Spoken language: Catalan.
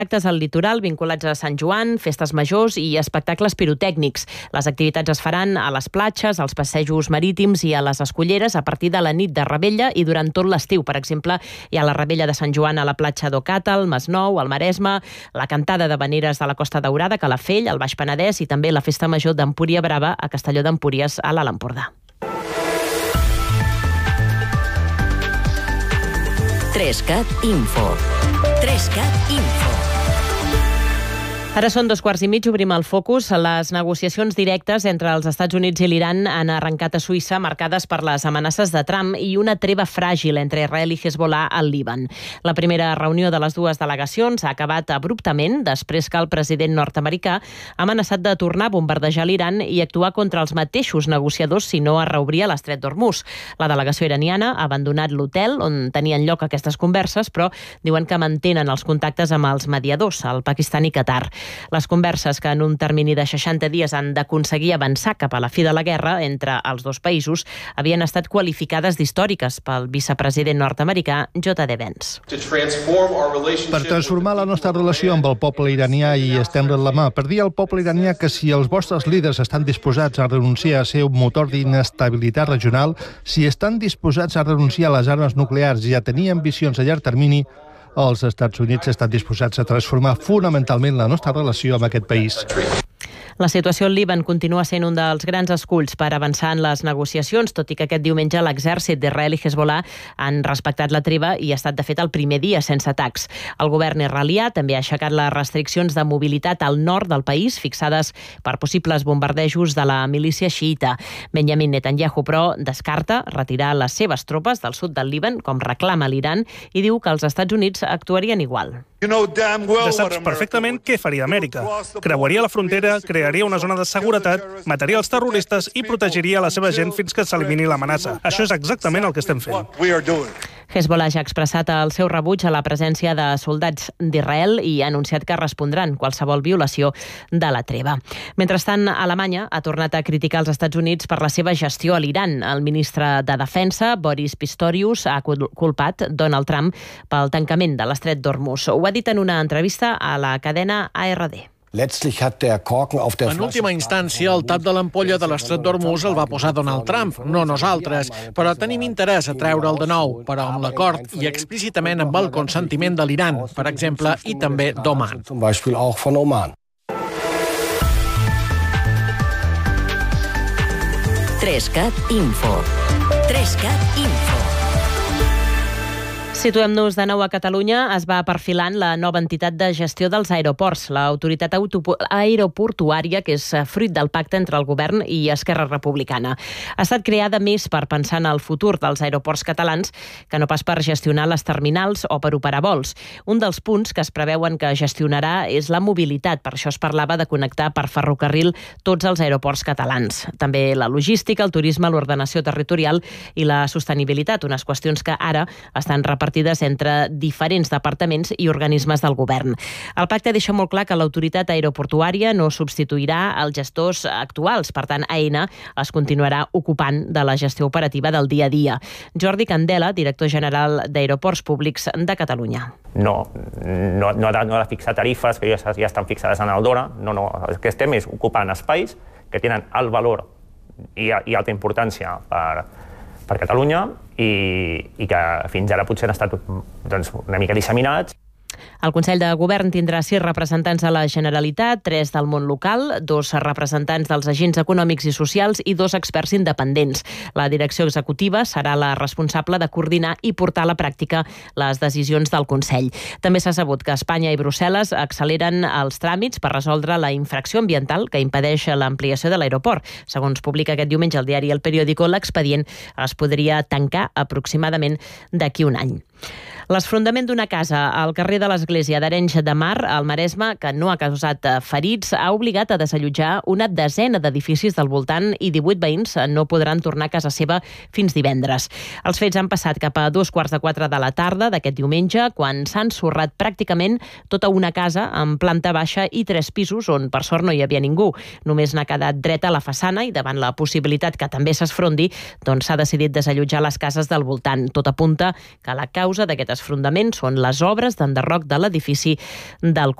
actes al litoral vinculats a Sant Joan, festes majors i espectacles pirotècnics. Les activitats es faran a les platges, als passejos marítims i a les esculleres a partir de la nit de Rebella i durant tot l'estiu. Per exemple, hi ha la Rebella de Sant Joan a la platja d'Ocata, al Masnou, al Maresme, la cantada de veneres de la Costa Daurada, Calafell, al Baix Penedès i també la festa major d'Empúria Brava a Castelló d'Empúries, a l'Alt Empordà. 3CAT Info. 3CAT Info. Ara són 2:15, obrim el focus. Les negociacions directes entre els Estats Units i l'Iran han arrencat a Suïssa, marcades per les amenaces de Trump i una treva fràgil entre Israel i Hezbollah al Líban. La primera reunió de les dues delegacions ha acabat abruptament després que el president nord-americà ha amenaçat de tornar a bombardejar l'Iran i actuar contra els mateixos negociadors si no es reobria l'estret d'Hormuz. La delegació iraniana ha abandonat l'hotel on tenien lloc aquestes converses, però diuen que mantenen els contactes amb els mediadors, el Pakistan i Qatar. Les converses, que en un termini de 60 dies han d'aconseguir avançar cap a la fi de la guerra entre els dos països, havien estat qualificades d'històriques pel vicepresident nord-americà J.D. Vance. Per transformar la nostra relació amb el poble iranià i estendre'n la mà, per dir al poble iranià que si els vostres líders estan disposats a renunciar a ser un motor d'inestabilitat regional, si estan disposats a renunciar a les armes nuclears i a tenir ambicions a llarg termini, els Estats Units estan disposats a transformar fonamentalment la nostra relació amb aquest país. La situació al Líban continua sent un dels grans esculls per avançar en les negociacions, tot i que aquest diumenge l'exèrcit d'Israel i Hezbollah han respectat la treva i ha estat, de fet, el primer dia sense atacs. El govern israelià també ha aixecat les restriccions de mobilitat al nord del país, fixades per possibles bombardejos de la milícia xiïta. Benjamin Netanyahu, però, descarta retirar les seves tropes del sud del Líban, com reclama l'Iran, i diu que els Estats Units actuarien igual. Ja saps perfectament què faria Amèrica. Creuaria la frontera, crearia una zona de seguretat, mataria els terroristes i protegiria la seva gent fins que s'elimini l'amenaça. Això és exactament el que estem fent. Hezbollah ja ha expressat el seu rebuig a la presència de soldats d'Israel i ha anunciat que respondran qualsevol violació de la treva. Mentrestant, Alemanya ha tornat a criticar els Estats Units per la seva gestió a l'Iran. El ministre de Defensa, Boris Pistorius, ha culpat Donald Trump pel tancament de l'estret d'Hormuz. Ho ha dit en una entrevista a la cadena ARD. En última instància, el tap de l'ampolla de l'estret d'Hormuz el va posar Donald Trump, no nosaltres, però tenim interès a treure'l de nou, però amb l'acord i explícitament amb el consentiment de l'Iran, per exemple, i també d'Oman. 3CAT Info. 3CAT Info. Situem-nos de nou a Catalunya. Es va perfilant la nova entitat de gestió dels aeroports, l'autoritat aeroportuària, que és fruit del pacte entre el govern i Esquerra Republicana. Ha estat creada més per pensar en el futur dels aeroports catalans que no pas per gestionar les terminals o per operar vols. Un dels punts que es preveuen que gestionarà és la mobilitat. Per això es parlava de connectar per ferrocarril tots els aeroports catalans. També la logística, el turisme, l'ordenació territorial i la sostenibilitat, unes qüestions que ara estan repartides entre diferents departaments i organismes del govern. El pacte deixa molt clar que l'autoritat aeroportuària no substituirà els gestors actuals. Per tant, AENA es continuarà ocupant de la gestió operativa del dia a dia. Jordi Candela, director general d'Aeroports Públics de Catalunya. No ha de fixar tarifes que ja estan fixades en el DORA. No, el que estem és ocupant espais que tenen alt valor i alta importància per Catalunya i que fins ara potser han estat una mica disseminats. El Consell de Govern tindrà 6 representants de la Generalitat, 3 del món local, 2 representants dels agents econòmics i socials i 2 experts independents. La direcció executiva serà la responsable de coordinar i portar a la pràctica les decisions del Consell. També s'ha sabut que Espanya i Brussel·les acceleren els tràmits per resoldre la infracció ambiental que impedeix l'ampliació de l'aeroport. Segons publica aquest diumenge el diari El Periódico, l'expedient es podria tancar aproximadament d'aquí un any. L'esfondament d'una casa al carrer de l'Església d'Arenys de Mar, al Maresme, que no ha causat ferits, ha obligat a desallotjar una desena d'edificis del voltant i 18 veïns no podran tornar a casa seva fins divendres. Els fets han passat cap a 3:15 de la tarda d'aquest diumenge, quan s'ha ensorrat pràcticament tota una casa amb planta baixa i 3 pisos, on per sort no hi havia ningú. Només n'ha quedat dreta a la façana i davant la possibilitat que també s'esfrondi, doncs s'ha decidit desallotjar les cases del voltant. Tot apunta que la causa causa d'aquest esfondament són les obres d'enderroc de l'edifici del